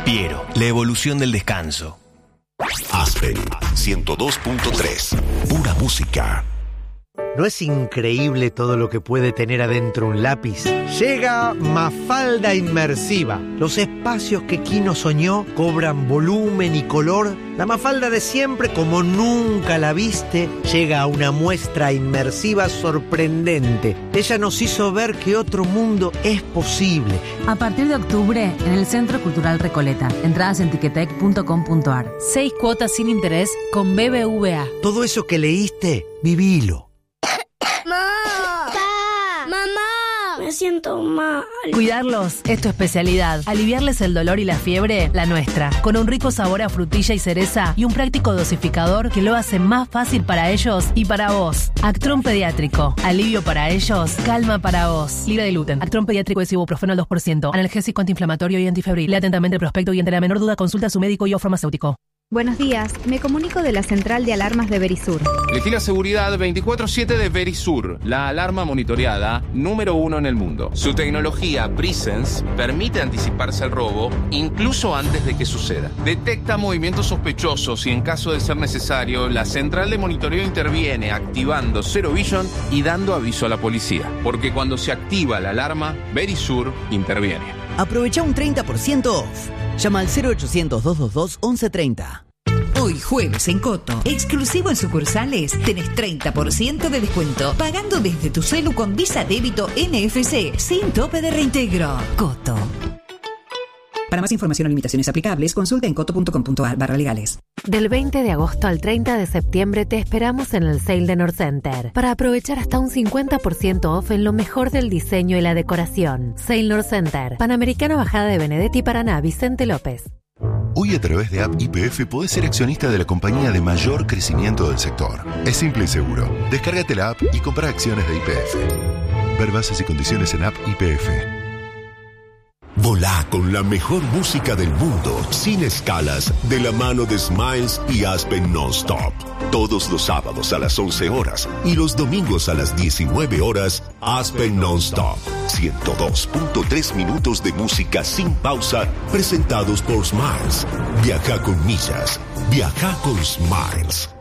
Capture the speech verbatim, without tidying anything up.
Piero, la evolución del descanso. Aspen ciento dos punto tres. Pura música. ¿No es increíble todo lo que puede tener adentro un lápiz? Llega Mafalda Inmersiva. Los espacios que Kino soñó cobran volumen y color. La Mafalda de siempre, como nunca la viste, llega a una muestra inmersiva sorprendente. Ella nos hizo ver que otro mundo es posible. A partir de octubre, en el Centro Cultural Recoleta. Entradas en tiquetec punto com punto ar. Seis cuotas sin interés con B B V A. Todo eso que leíste, vivilo. Me siento mal. Cuidarlos es tu especialidad. Aliviarles el dolor y la fiebre, la nuestra. Con un rico sabor a frutilla y cereza y un práctico dosificador que lo hace más fácil para ellos y para vos. Actron Pediátrico. Alivio para ellos, calma para vos. Libre de gluten. Actron Pediátrico es ibuprofeno al dos por ciento. Analgésico, antiinflamatorio y antifebril. Lea atentamente el prospecto y ante la menor duda consulta a su médico y o farmacéutico. Buenos días, me comunico de la central de alarmas de Verisur. Elegí la seguridad veinticuatro siete de Verisur, la alarma monitoreada número uno en el mundo. Su tecnología Presence permite anticiparse al robo incluso antes de que suceda. Detecta movimientos sospechosos y en caso de ser necesario, la central de monitoreo interviene activando Zero Vision y dando aviso a la policía. Porque cuando se activa la alarma, Verisur interviene. Aprovecha un treinta por ciento off. Llama al cero ochocientos, doscientos veintidós, once treinta. Hoy jueves en Coto, exclusivo en sucursales, tenés treinta por ciento de descuento pagando desde tu celu con Visa Débito N F C sin tope de reintegro. Coto. Para más información o limitaciones aplicables, consulta en coto punto com punto ar barra legales. Del veinte de agosto al treinta de septiembre te esperamos en el sale de Norcenter para aprovechar hasta un cincuenta por ciento off en lo mejor del diseño y la decoración. Sale Norcenter, Panamericana Bajada de Benedetti, Paraná, Vicente López. Hoy a través de App Y P F podés ser accionista de la compañía de mayor crecimiento del sector. Es simple y seguro. Descárgate la app y compra acciones de Y P F. Ver bases y condiciones en App Y P F. Volá con la mejor música del mundo, sin escalas, de la mano de Smiles y Aspen Nonstop. Todos los sábados a las once horas y los domingos a las diecinueve horas, Aspen Nonstop. ciento dos punto tres minutos de música sin pausa, presentados por Smiles. Viaja con millas. Viaja con Smiles.